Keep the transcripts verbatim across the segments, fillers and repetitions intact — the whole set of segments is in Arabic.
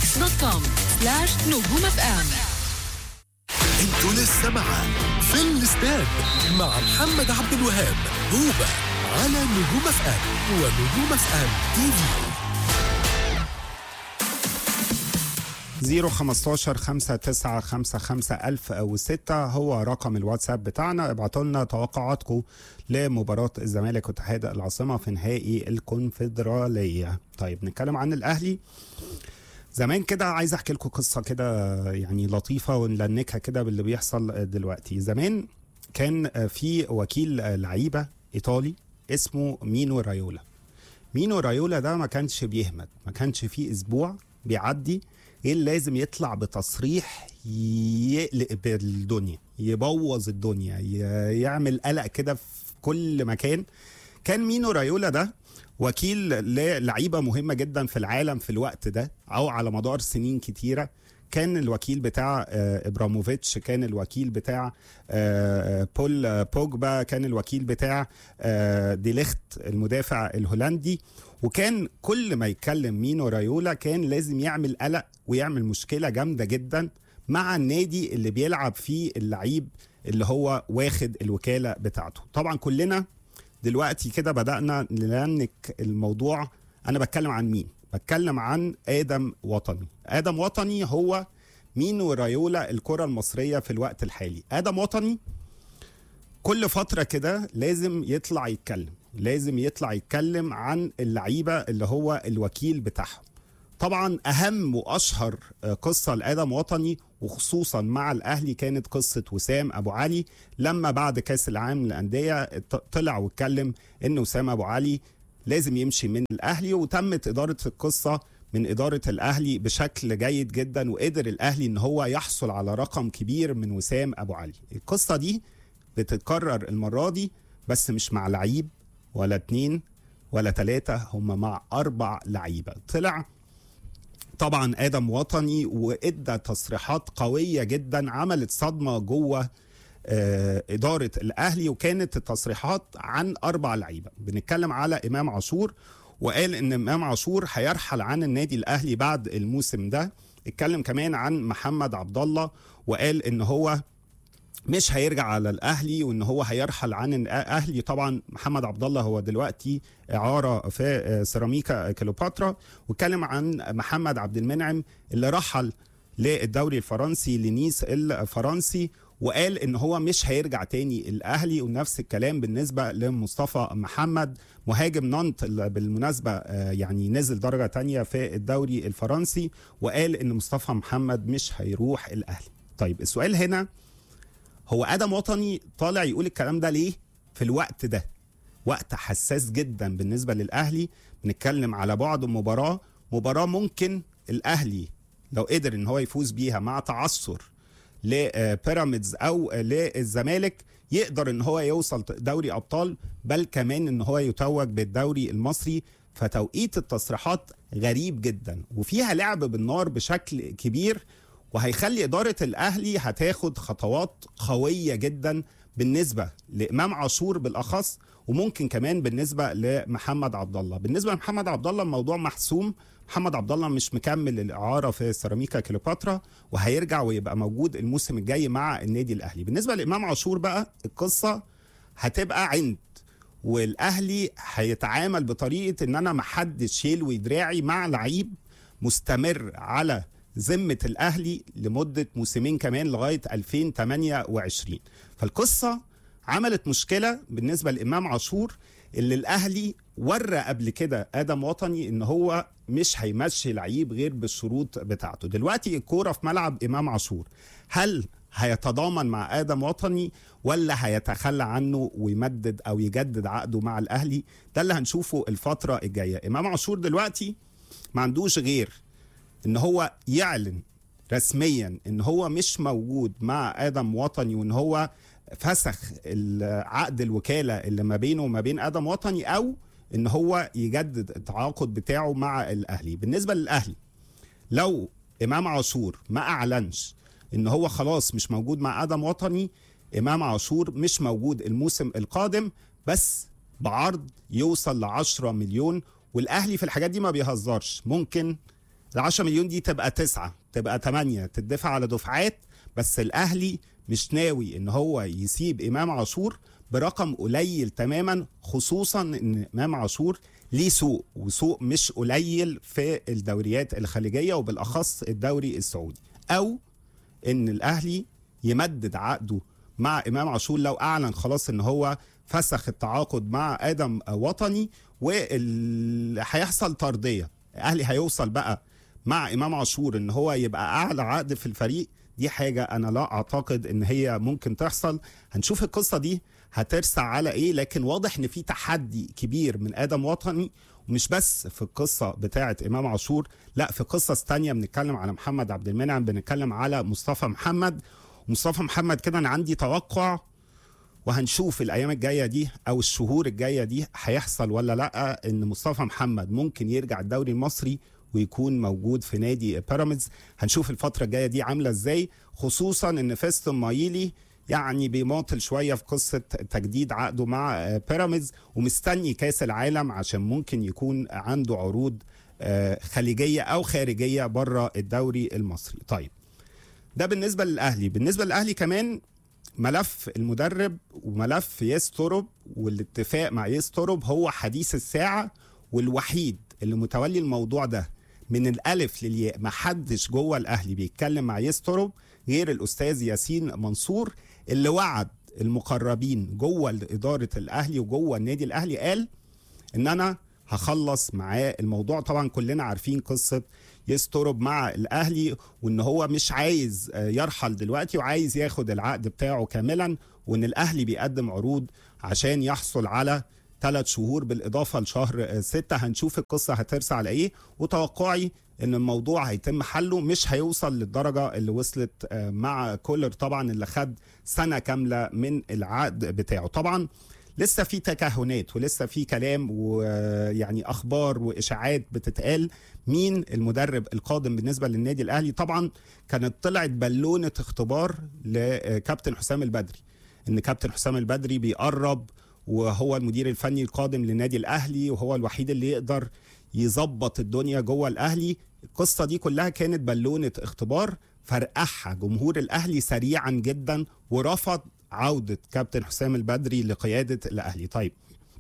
ميكس دوت كوم سلاش نجوم اف ام. انتوا لسه معاه في الاستاد مع محمد عبد الوهاب هوبا على نجوم اف ام ونجوم اف ام تي في. صفر خمستاشر خمسة تسعة خمسة خمسة ألف أو ستة هو رقم الواتساب بتاعنا. ابعتوا لنا توقعاتكم لمباراة الزمالك واتحاد العاصمة في نهائي الكونفدرالية. طيب نتكلم عن الأهلي. زمان كده عايز أحكي لكم قصة كده يعني لطيفة ونلنكها كده باللي بيحصل دلوقتي. زمان كان في وكيل لعيبة إيطالي اسمه مينو رايولا. مينو رايولا ده ما كانش بيهمت، ما كانش فيه أسبوع بيعدي ايه لازم يطلع بتصريح يقلق الدنيا، يبوظ الدنيا، يعمل قلق كده في كل مكان. كان مينو رايولا ده وكيل للعيبة مهمة جدا في العالم في الوقت ده او على مدار سنين كتيرة. كان الوكيل بتاع ابراموفيتش، كان الوكيل بتاع بول بوجبا، كان الوكيل بتاع ديليخت المدافع الهولندي. وكان كل ما يتكلم مينو رايولا كان لازم يعمل قلق ويعمل مشكلة جامدة جدا مع النادي اللي بيلعب فيه اللعيب اللي هو واخد الوكالة بتاعته. طبعا كلنا دلوقتي كده بدأنا نلنك الموضوع. أنا بتكلم عن مين؟ بتكلم عن آدم وطني. آدم وطني هو مينو رايولا الكرة المصرية في الوقت الحالي. آدم وطني كل فترة كده لازم يطلع يتكلم، لازم يطلع يتكلم عن اللعيبة اللي هو الوكيل بتاعهم. طبعا أهم وأشهر قصة لآدم وطني وخصوصا مع الأهلي كانت قصة وسام أبو علي، لما بعد كاس العالم للأندية طلع واتكلم إن وسام أبو علي لازم يمشي من الأهلي. وتمت إدارة القصة من إدارة الأهلي بشكل جيد جدا، وقدر الأهلي إن هو يحصل على رقم كبير من وسام أبو علي. القصة دي بتتكرر المرة دي بس مش مع لعيب ولا اتنين ولا تلاتة، هم مع أربع لعيبة. طلع طبعا آدم وطني وإدى تصريحات قوية جدا عملت صدمة جوه آه إدارة الأهلي، وكانت التصريحات عن أربع لعيبة. بنتكلم على إمام عاشور، وقال إن إمام عاشور هيرحل عن النادي الأهلي بعد الموسم ده. اتكلم كمان عن محمد عبد الله وقال إن هو مش هيرجع على الأهلي وإن هو هيرحل عن الأهلي. طبعا محمد عبد الله هو دلوقتي إعارة في سيراميكا كليوباترا. واتكلم عن محمد عبد المنعم اللي رحل للدوري الفرنسي لنيس الفرنسي، وقال إن هو مش هيرجع تاني الأهلي. ونفس الكلام بالنسبة لمصطفى محمد مهاجم نانت بالمناسبة يعني نزل درجة تانية في الدوري الفرنسي، وقال إن مصطفى محمد مش هيروح الأهلي. طيب السؤال هنا هو آدم وطني طالع يقول الكلام ده ليه في الوقت ده؟ وقت حساس جدا بالنسبة للأهلي. بنتكلم على بعد مباراة مباراة ممكن الأهلي لو قدر ان هو يفوز بيها مع تعثر لبيراميدز او للزمالك يقدر ان هو يوصل دوري أبطال، بل كمان ان هو يتوج بالدوري المصري. فتوقيت التصريحات غريب جدا وفيها لعب بالنار بشكل كبير، وهيخلي إدارة الأهلي هتاخد خطوات قوية جدا بالنسبة لإمام عاشور بالأخص، وممكن كمان بالنسبة لمحمد عبد الله. بالنسبة لمحمد عبد الله الموضوع محسوم. محمد عبد الله مش مكمل الإعارة في سيراميكا كليوباترا وهيرجع ويبقى موجود الموسم الجاي مع النادي الأهلي. بالنسبة لإمام عاشور بقى القصة هتبقى عند، والأهلي هيتعامل بطريقة إن أنا محدش يلوي دراعي مع لعيب مستمر على ذمة الأهلي لمدة موسمين كمان لغاية ألفين وثمانية وعشرين. فالقصة عملت مشكلة بالنسبة لإمام عاشور اللي الأهلي ورى قبل كده آدم وطني إن هو مش هيمشي لعيب غير بالشروط بتاعته. دلوقتي الكورة في ملعب إمام عاشور، هل هيتضامن مع آدم وطني ولا هيتخلى عنه ويمدد أو يجدد عقده مع الأهلي؟ ده اللي هنشوفه الفترة الجاية. إمام عاشور دلوقتي ما عندوش غير ان هو يعلن رسميا ان هو مش موجود مع آدم وطني وان هو فسخ عقد الوكالة اللي ما بينه وما بين آدم وطني، او ان هو يجدد التعاقد بتاعه مع الأهلي. بالنسبة للأهلي لو إمام عاشور ما اعلنش ان هو خلاص مش موجود مع آدم وطني، إمام عاشور مش موجود الموسم القادم بس بعرض يوصل لعشرة مليون. والأهلي في الحاجات دي ما بيهزرش، ممكن العشرة مليون دي تبقى تسعة، تبقى تمانية، تدفع على دفعات. بس الاهلي مش ناوي ان هو يسيب امام عاشور برقم قليل تماما، خصوصا ان امام عاشور ليه سوق، وسوق مش قليل في الدوريات الخليجيه وبالاخص الدوري السعودي. او ان الاهلي يمدد عقده مع امام عاشور لو اعلن خلاص ان هو فسخ التعاقد مع ادم وطني، وهيحصل طرديه. الاهلي هيوصل بقى مع امام عاشور ان هو يبقى اعلى عقد في الفريق. دي حاجه انا لا اعتقد ان هي ممكن تحصل. هنشوف القصه دي هترسى على ايه، لكن واضح ان في تحدي كبير من ادم وطني، ومش بس في القصه بتاعه امام عاشور، لا في قصص تانية. بنتكلم على محمد عبد المنعم، بنتكلم على مصطفى محمد. مصطفى محمد كده انا عندي توقع، وهنشوف الايام الجايه دي او الشهور الجايه دي هيحصل ولا لا، ان مصطفى محمد ممكن يرجع الدوري المصري ويكون موجود في نادي بيراميدز. هنشوف الفتره الجايه دي عامله ازاي، خصوصا ان فيستون مايلي يعني بيماطل شويه في قصه تجديد عقده مع بيراميدز، ومستني كاس العالم عشان ممكن يكون عنده عروض خليجيه او خارجيه بره الدوري المصري. طيب ده بالنسبه للاهلي. بالنسبه للاهلي كمان ملف المدرب وملف يستروب، والاتفاق مع يستروب هو حديث الساعه، والوحيد اللي متولي الموضوع ده من الالف للياء. ما حدش جوه الاهلي بيتكلم مع يستروب غير الاستاذ ياسين منصور، اللي وعد المقربين جوه اداره الاهلي وجوه النادي الاهلي، قال ان انا هخلص معاه الموضوع. طبعا كلنا عارفين قصه يستروب مع الاهلي، وان هو مش عايز يرحل دلوقتي وعايز ياخد العقد بتاعه كاملا، وان الاهلي بيقدم عروض عشان يحصل على ثلاث شهور بالاضافه لشهر ستة. هنشوف القصه هترسى على ايه، وتوقعي ان الموضوع هيتم حله، مش هيوصل للدرجه اللي وصلت مع كولر طبعا، اللي خد سنه كامله من العقد بتاعه. طبعا لسه في تكهنات ولسه في كلام ويعني اخبار واشاعات بتتقال مين المدرب القادم بالنسبه للنادي الاهلي. طبعا كانت طلعت بالونه اختبار لكابتن حسام البدري، ان كابتن حسام البدري بيقرب وهو المدير الفني القادم للنادي الاهلي، وهو الوحيد اللي يقدر يظبط الدنيا جوه الاهلي. القصه دي كلها كانت بالونه اختبار، فرقعها جمهور الاهلي سريعا جدا ورفض عودة كابتن حسام البدري لقيادة الأهلي. طيب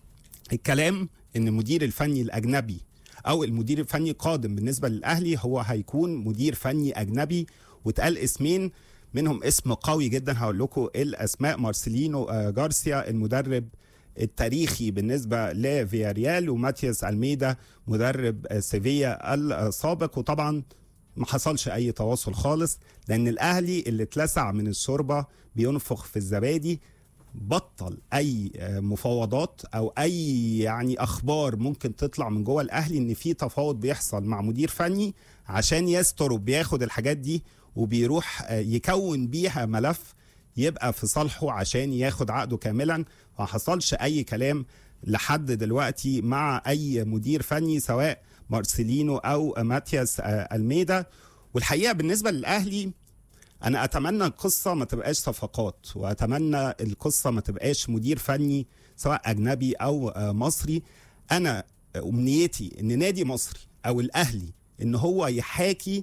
الكلام إن المدير الفني الأجنبي أو المدير الفني القادم بالنسبة للأهلي هو هيكون مدير فني أجنبي، واتقال اسمين منهم اسم قوي جدا، هقول لكم الأسماء. مارسيلينو جارسيا المدرب التاريخي بالنسبة لفياريال، وماتياس ألميدا مدرب سيفيا السابق. وطبعا ما حصلش اي تواصل خالص، لان الاهلي اللي اتلسع من الشوربه بينفخ في الزبادي. بطل اي مفاوضات او اي يعني اخبار ممكن تطلع من جوه الاهلي ان في تفاوض بيحصل مع مدير فني عشان يستر، بياخد الحاجات دي وبيروح يكون بيها ملف يبقى في صالحه عشان ياخد عقده كاملا. ما حصلش اي كلام لحد دلوقتي مع اي مدير فني سواء مارسيلينو او ماتياس ألميدا. والحقيقه بالنسبه للاهلي انا اتمنى القصه ما تبقاش صفقات، واتمنى القصه ما تبقاش مدير فني سواء اجنبي او مصري. انا امنيتي ان نادي مصري او الاهلي ان هو يحاكي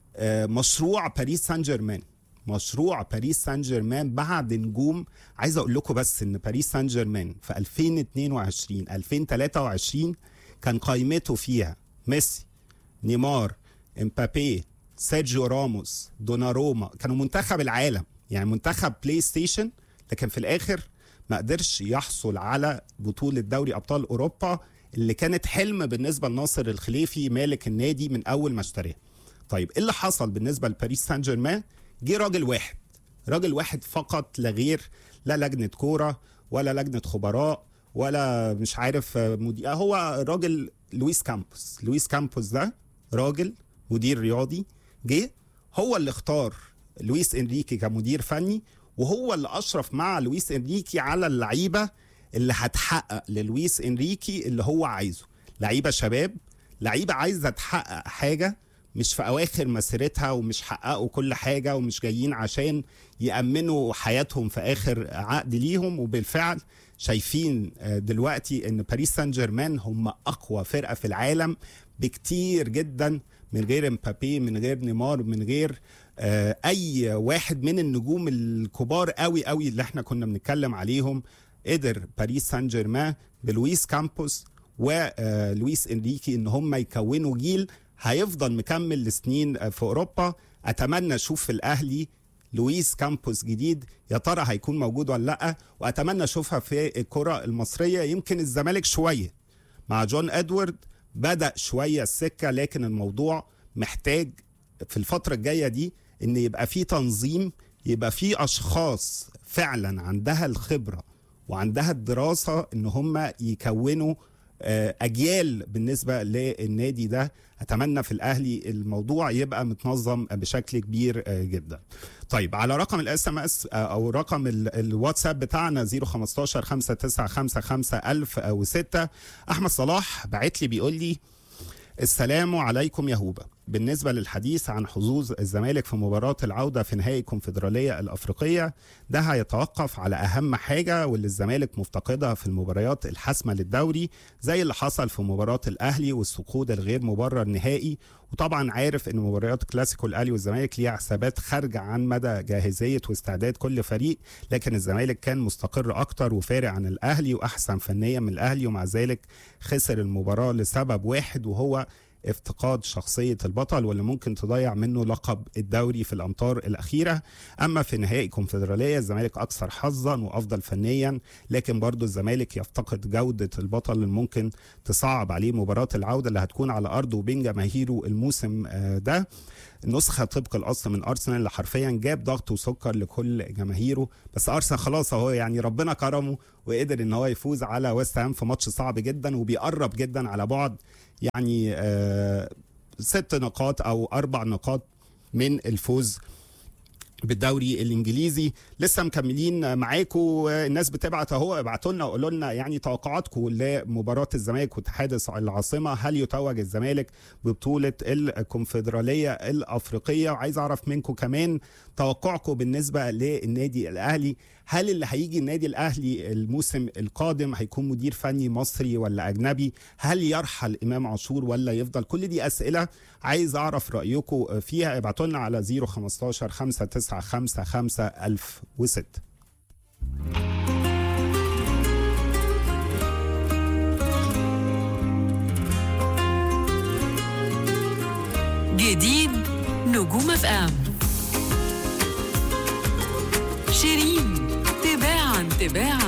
مشروع باريس سان جيرمان، مشروع باريس سان جيرمان بعد نجوم. عايز اقول لكم بس ان باريس سان جيرمان في ألفين واثنين وعشرين ألفين وثلاثة وعشرين كان قائمته فيها ميسي، نيمار، امبابي، سيرجيو راموس، دوناروما، كانوا منتخب العالم، يعني منتخب بلاي ستيشن. لكن في الاخر ما قدرش يحصل على بطولة دوري ابطال اوروبا اللي كانت حلم بالنسبة لناصر الخليفي مالك النادي من اول ما اشتراه. طيب ايه اللي حصل بالنسبة لباريس سان جيرمان؟ جه راجل واحد، راجل واحد فقط لا غير، لا لجنة كورة ولا لجنة خبراء ولا مش عارف مدير، هو راجل لويس كامبوس. لويس كامبوس ده راجل مدير رياضي، جه هو اللي اختار لويس انريكي كمدير فني، وهو اللي اشرف مع لويس انريكي على اللعيبه اللي هتحقق للويس انريكي اللي هو عايزه. لعيبه شباب، لعيبه عايزه تحقق حاجه، مش في اواخر مسيرتها ومش حققوا كل حاجه ومش جايين عشان يامنوا حياتهم في اخر عقد ليهم. وبالفعل شايفين دلوقتي ان باريس سان جيرمان هم اقوى فرقه في العالم بكتير جدا من غير امبابي، من غير نيمار، من غير آه اي واحد من النجوم الكبار قوي قوي اللي احنا كنا بنتكلم عليهم، قدر باريس سان جيرمان بلويس كامبوس ولويس انريكي ان هم يكونوا جيل هيفضل مكمل لسنين في اوروبا. اتمنى اشوف في الاهلي لويس كامبوس جديد، يا ترى هيكون موجود ولا لا، واتمنى اشوفها في الكرة المصرية. يمكن الزمالك شوية مع جون ادوارد بدأ شوية السكة، لكن الموضوع محتاج في الفترة الجاية دي ان يبقى في تنظيم، يبقى في اشخاص فعلا عندها الخبرة وعندها الدراسة ان هم يكونوا اجيال بالنسبة للنادي ده. اتمنى في الاهلي الموضوع يبقى متنظم بشكل كبير جدا. طيب على رقم الاس ام اس او رقم الواتساب بتاعنا صفر خمستاشر خمسة تسعة خمسة خمسة ألف أو ستة، احمد صلاح بعت لي بيقول لي السلام عليكم يا هوبا، بالنسبة للحديث عن حظوظ الزمالك في مباراة العودة في نهائي الكونفدرالية الأفريقية، ده هيتوقف على أهم حاجة واللي الزمالك مفتقدها في المباريات الحاسمة للدوري، زي اللي حصل في مباراة الأهلي والسقوط الغير مبرر نهائي. وطبعا عارف ان مباريات كلاسيكو الأهلي والزمالك ليها حسابات خارجة عن مدى جاهزية واستعداد كل فريق، لكن الزمالك كان مستقر أكتر وفارق عن الأهلي وأحسن فنيا من الأهلي، ومع ذلك خسر المباراة لسبب واحد وهو افتقاد شخصية البطل واللي ممكن تضيع منه لقب الدوري في الأمتار الأخيرة. أما في نهائي كونفدرالية الزمالك أكثر حظا وأفضل فنيا، لكن برضو الزمالك يفتقد جودة البطل اللي ممكن تصعب عليه مباراة العودة اللي هتكون على أرضه وبين جماهيره الموسم ده. نسخة طبق الأصل من أرسنال اللي حرفيا جاب ضغط وسكر لكل جماهيره، بس أرسنال خلاص اهو يعني ربنا كرمه وقدر ان هو يفوز على ويست هام في ماتش صعب جدا، وبيقرب جدا على بعد يعني آه ست نقاط او اربع نقاط من الفوز بالدوري الانجليزي. لسه مكملين معاكم، الناس بتبعت اهو، ابعتوا لنا وقولوا لنا يعني توقعاتكم لمباراه الزمالك واتحاد العاصمه، هل يتوج الزمالك ببطوله الكونفدراليه الافريقيه؟ وعايز اعرف منكم كمان توقعكم بالنسبه للنادي الاهلي، هل اللي هيجي النادي الاهلي الموسم القادم هيكون مدير فني مصري ولا اجنبي؟ هل يرحل امام عاشور ولا يفضل؟ كل دي اسئله عايز اعرف رايكم فيها، ابعتوا لنا على صفر خمستاشر خمسة تسعة خمسة خمسة ألف وستة. جديد نجوم اف ام، شيرين تباعا تباعا.